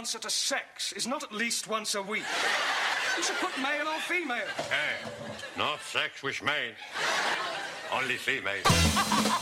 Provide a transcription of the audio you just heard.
answer to sex is not at least once a week. You should put male or female. Hey, not sex with male. Only female.